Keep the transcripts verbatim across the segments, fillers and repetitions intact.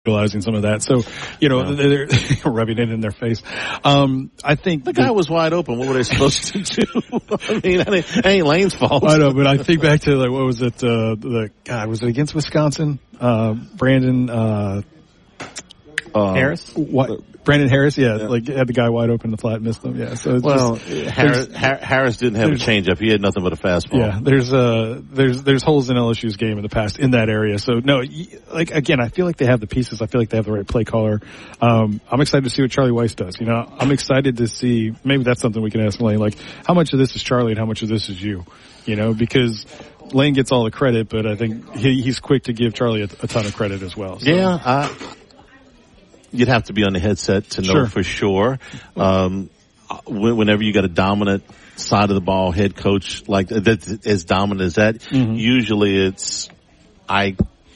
realizing some of that. So, you know, yeah. they're rubbing it in their face. Um, I think the guy that, was wide open. What were they supposed to do? I mean, that ain't, that ain't Lane's fault. I know, but I think back to like, what was it? Uh, the God, was it against Wisconsin? Uh, Brandon, uh, uh, Harris? What? Brandon Harris, yeah, yeah, like had the guy wide open in the flat and missed him. Yeah, so it's well, just, Harris, Harris didn't have a changeup. He had nothing but a fastball. Yeah, there's uh there's there's holes in L S U's game in the past in that area. So no, like again, I feel like they have the pieces. I feel like they have the right play caller. Um, I'm excited to see what Charlie Weiss does. You know, I'm excited to see. Maybe that's something we can ask Lane. Like, how much of this is Charlie and how much of this is you? You know, because Lane gets all the credit, but I think he, he's quick to give Charlie a, a ton of credit as well. So. Yeah. I, You'd have to be on the headset to know sure. for sure. Um, whenever you got a dominant side of the ball head coach like that's as dominant as that, mm-hmm. usually it's I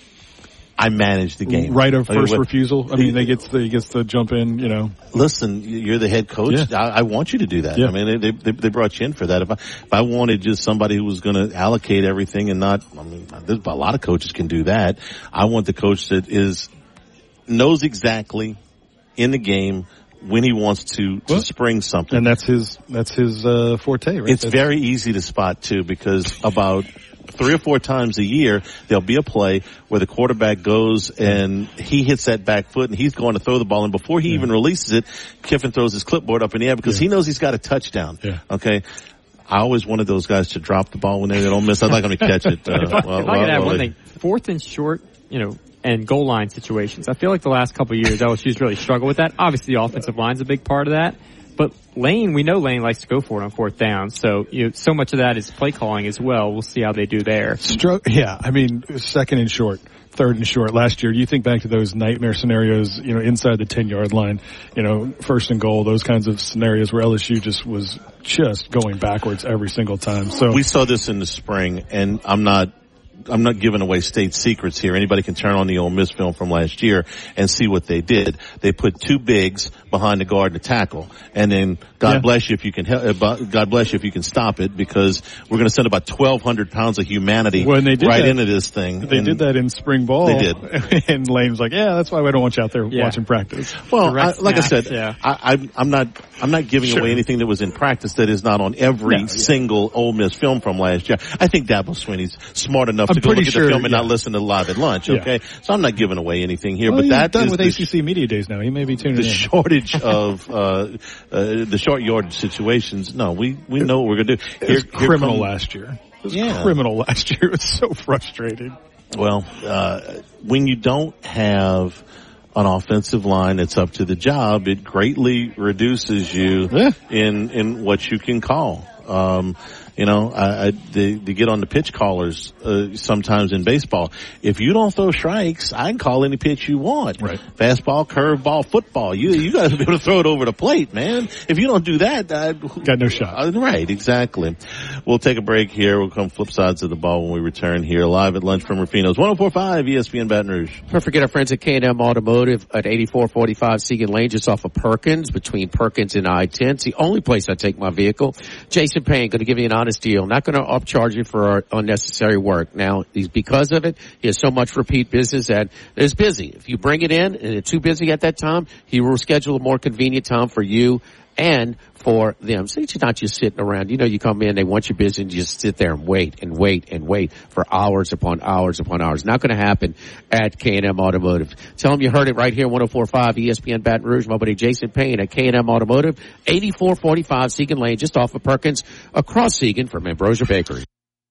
I manage the game. Right of first I mean, refusal. I mean, they gets the, he gets to jump in. You know. Listen, you're the head coach. Yeah. I, I want you to do that. Yeah. I mean, they, they they brought you in for that. If I if I wanted just somebody who was going to allocate everything and not, I mean, there's a lot of coaches can do that. I want the coach that is. Knows exactly in the game when he wants to, to well, spring something. And that's his, that's his, uh, forte, right? It's that's very easy to spot too because about three or four times a year there'll be a play where the quarterback goes and he hits that back foot and he's going to throw the ball and before he yeah. even releases it, Kiffin throws his clipboard up in the air because yeah. he knows he's got a touchdown. Yeah. Okay. I always wanted those guys to drop the ball when they don't miss. I'd like them to catch it. Uh, if I, well, if I could add one thing, fourth and short, you know, and goal line situations. I feel like the last couple of years, L S U's really struggled with that. Obviously, the offensive line's a big part of that. But Lane, we know Lane likes to go for it on fourth down. So, you know, so much of that is play calling as well. We'll see how they do there. Stro- yeah, I mean, second and short, third and short. Last year, you think back to those nightmare scenarios, you know, inside the ten-yard line, you know, first and goal, those kinds of scenarios where L S U just was just going backwards every single time. So we saw this in the spring, and I'm not I'm not giving away state secrets here. Anybody can turn on the Ole Miss film from last year and see what they did. They put two bigs behind the guard and the tackle, and then God yeah. bless you if you can help. God bless you if you can stop it, because we're going to send about twelve hundred pounds of humanity when they did right that, into this thing. They did that in spring ball. They did, and Lane's like, "Yeah, that's why we don't want you out there yeah. watching practice." Well, I, like I said, yeah. I, I, I'm not. I'm not giving sure. away anything that was in practice that is not on every no, yeah. single Ole Miss film from last year. I think Dabo Swinney's smart enough I'm to go look sure, at the film and yeah. not listen to Live at Lunch, okay? Yeah. So I'm not giving away anything here. Well, but he's that done is with the, A C C Media Days now. He may be tuning the in. The shortage of, uh, uh, the short yardage situations. No, we, we know what we're going to do. It was here, criminal here come, last year. It was yeah. criminal last year. It was so frustrating. Well, uh, when you don't have an offensive line that's up to the job, it greatly reduces you yeah. in, in what you can call. Um, you know, I, I, they, they get on the pitch callers, uh, sometimes in baseball. If you don't throw strikes, I can call any pitch you want. Right. Fastball, curveball, football. You, you gotta be able to throw it over the plate, man. If you don't do that, I, got no shot. Uh, right, exactly. We'll take a break here. We'll come flip sides of the ball when we return here live at Lunch from Rufino's. one oh four point five E S P N Baton Rouge. Don't forget our friends at K and M Automotive at eighty-four forty-five Segan Lane, just off of Perkins, between Perkins and I ten. It's the only place I take my vehicle. Jason Payne, going to give you an honest deal. Not going to upcharge you for unnecessary work. Now, because of it, he has so much repeat business that it's busy. If you bring it in and it's too busy at that time, he will schedule a more convenient time for you and for them. So you're not just sitting around. You know, you come in, they want your business, and you just sit there and wait and wait and wait for hours upon hours upon hours. Not going to happen at K and M Automotive. Tell them you heard it right here, one oh four point five E S P N Baton Rouge. My buddy Jason Payne at K and M Automotive, eighty-four forty-five Segan Lane, just off of Perkins, across Segan from Ambrosia Bakery.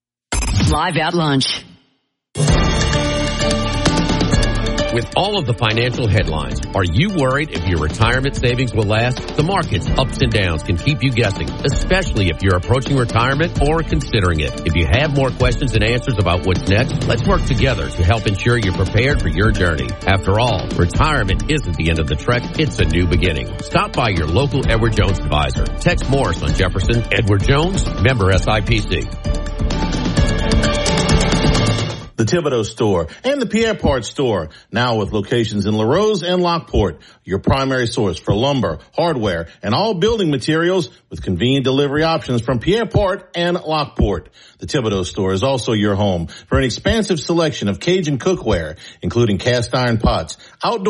Live at Lunch. With all of the financial headlines, are you worried if your retirement savings will last? The market's ups and downs can keep you guessing, especially if you're approaching retirement or considering it. If you have more questions and answers about what's next, let's work together to help ensure you're prepared for your journey. After all, retirement isn't the end of the trek, it's a new beginning. Stop by your local Edward Jones advisor. Text Morris on Jefferson. Edward Jones, member S I P C. The Thibodeau Store and the Pierre Part Store, now with locations in LaRose and Lockport, your primary source for lumber, hardware, and all building materials with convenient delivery options from Pierre Part and Lockport. The Thibodeau Store is also your home for an expansive selection of Cajun cookware, including cast iron pots, outdoor